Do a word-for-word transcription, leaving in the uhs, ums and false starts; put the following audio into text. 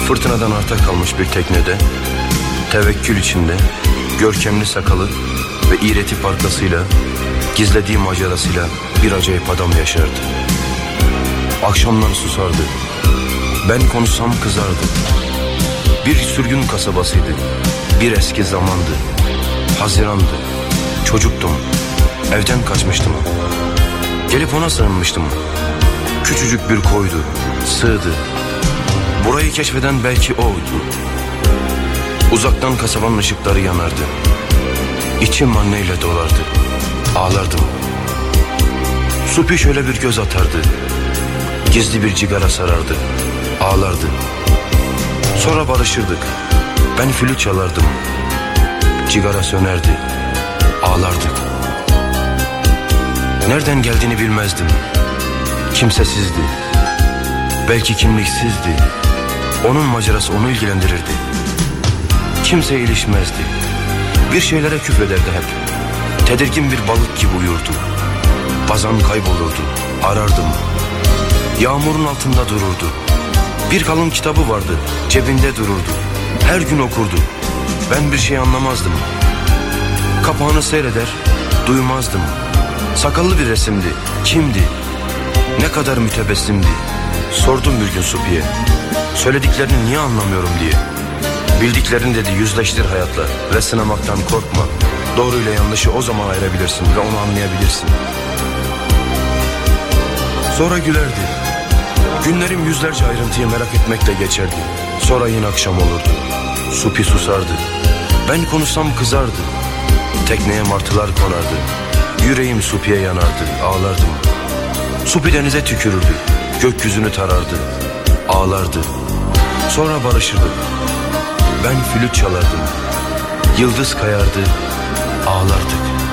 Fırtınadan arta kalmış bir teknede, tevekkül içinde, görkemli sakalı ve iğreti parkasıyla, gizlediği macerasıyla bir acayip adam yaşardı. Akşamları susardı. Ben konuşsam kızardı. Bir sürgün kasabasıydı. Bir eski zamandı. Hazirandı. Çocuktum. Evden kaçmıştım. Gelip ona sığınmıştım. Küçücük bir koydu. Sığdı. Burayı keşfeden belki oydu. Uzaktan kasabanın ışıkları yanardı. İçim anneyle dolardı. Ağlardım. Supi şöyle bir göz atardı. Gizli bir cigara sarardı. Ağlardı. Sonra barışırdık. Ben flüt çalardım. Cigara sönerdi. Ağlardık. Nereden geldiğini bilmezdim. Kimsesizdi. Belki kimliksizdi. Onun macerası onu ilgilendirirdi. Kimse ilişmezdi. Bir şeylere küfrederdi hep. Tedirgin bir balık gibi uyurdu. Bazen kaybolurdu. Arardım. Yağmurun altında dururdu. Bir kalın kitabı vardı. Cebinde dururdu. Her gün okurdu. Ben bir şey anlamazdım. Kapağını seyreder, duymazdım. Sakallı bir resimdi. Kimdi? Ne kadar mütebessimdi. Sordum bir gün Supi'ye. Söylediklerini niye anlamıyorum diye. Bildiklerini dedi, yüzleştir hayatla ve sınamaktan korkma. Doğruyla yanlışı o zaman ayırabilirsin ve onu anlayabilirsin. Sonra gülerdi. Günlerim yüzlerce ayrıntıyı merak etmekle geçerdi. Sonra yine akşam olurdu. Supi susardı. Ben konuşsam kızardı. Tekneye martılar konardı. Yüreğim Supi'ye yanardı. Ağlardım. Supi denize tükürürdü. Gökyüzünü tarardı. Ağlardı. Sonra barışırdık. Ben flüt çalardım. Yıldız kayardı. Ağlardık.